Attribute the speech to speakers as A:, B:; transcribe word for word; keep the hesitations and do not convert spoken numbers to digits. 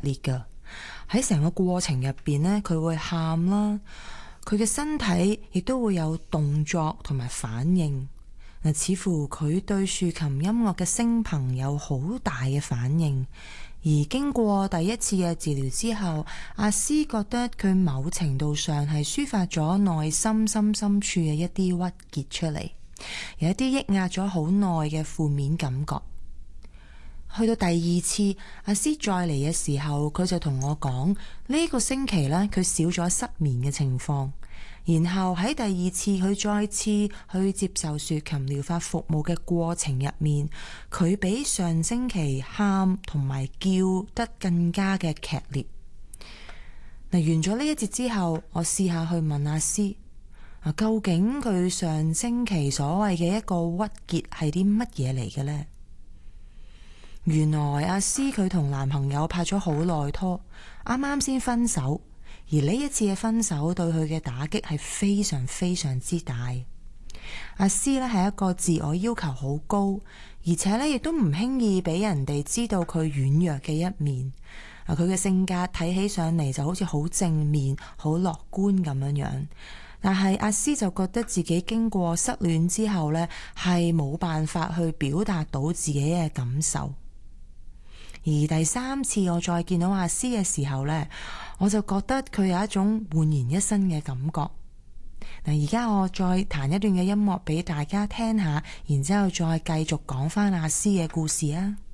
A: 烈㗎。喺成個過程入邊呢，佢會喊啦，佢嘅身體亦都會有動作同埋反應。嗱，似乎佢對豎琴音樂嘅聲頻有好大嘅反應。而經過第一次嘅治療之後，阿詩覺得佢某程度上係抒發咗內心深深處嘅一啲鬱結出嚟，有一啲抑壓咗好耐嘅負面感覺。去到第二次，阿詩再嚟嘅時候，佢就同我講呢個星期呢，佢少咗失眠嘅情況。然後喺第二次佢再次去接受豎琴療法服務嘅過程入面，佢比上星期喊同埋叫得更加嘅劇烈。嗱，完咗呢一節之後，我試下去問阿詩啊，究竟佢上星期所謂嘅一個鬱結係啲乜嘢嚟嘅呢？原來阿詩佢同男朋友拍咗好耐拖，啱啱先分手。而呢一次嘅分手對佢嘅打擊係非常非常之大。阿詩呢係一個自我要求好高，而且呢亦都唔輕易俾人哋知道佢軟弱嘅一面。啊，佢嘅性格睇起上嚟就好似好正面、好樂觀咁樣樣。但係阿詩就覺得自己經過失戀之後呢，係冇辦法去表達到自己嘅感受。而第三次我再見到阿詩嘅時候呢，我就覺得佢有一種煥然一新嘅感覺。嗱，而家我再彈一段嘅音樂俾大家聽下，然之後再繼續講返阿詩嘅故事啊。